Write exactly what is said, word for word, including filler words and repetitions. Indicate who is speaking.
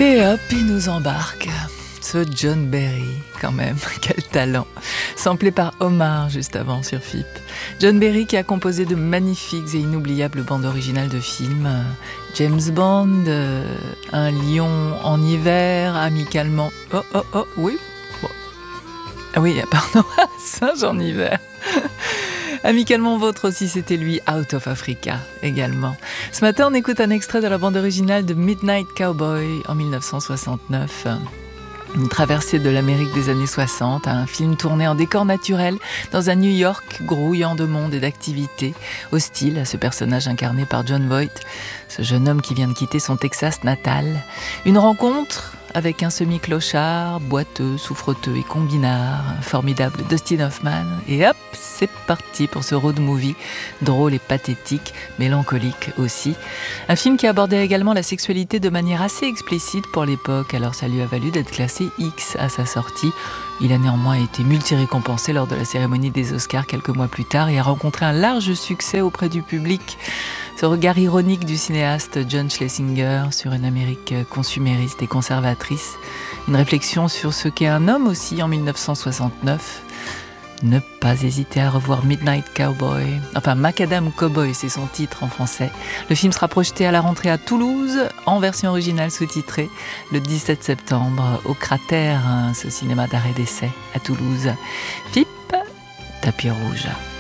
Speaker 1: Et hop, il nous embarque. Ce John Barry, quand même, quel talent. Samplé par Omar juste avant sur F I P. John Barry qui a composé de magnifiques et inoubliables bandes originales de films. James Bond, euh, Un lion en hiver, amicalement... Oh, oh, oh, oui. Bon. Ah oui, pardon, Singe en hiver. Amicalement vôtre aussi, c'était lui, Out of Africa également. Ce matin, on écoute un extrait de la bande originale de Midnight Cowboy en dix-neuf cent soixante-neuf. Une traversée de l'Amérique des années soixante, un film tourné en décor naturel dans un New York grouillant de monde et d'activités, hostile à ce personnage incarné par Jon Voight, ce jeune homme qui vient de quitter son Texas natal. Une rencontre avec un semi-clochard, boiteux, souffreteux et combinard, un formidable Dustin Hoffman. Et hop, c'est parti pour ce road movie, drôle et pathétique, mélancolique aussi. Un film qui abordait également la sexualité de manière assez explicite pour l'époque, alors ça lui a valu d'être classé X à sa sortie. Il a néanmoins été multi-récompensé lors de la cérémonie des Oscars quelques mois plus tard et a rencontré un large succès auprès du public. Ce regard ironique du cinéaste John Schlesinger sur une Amérique consumériste et conservatrice. Une réflexion sur ce qu'est un homme aussi en dix-neuf cent soixante-neuf. Ne pas hésiter à revoir Midnight Cowboy. Enfin, Macadam Cowboy, c'est son titre en français. Le film sera projeté à la rentrée à Toulouse, en version originale sous-titrée, le dix-sept septembre, au Cratère, ce cinéma d'arrêt d'essai à Toulouse. F I P, tapis rouge.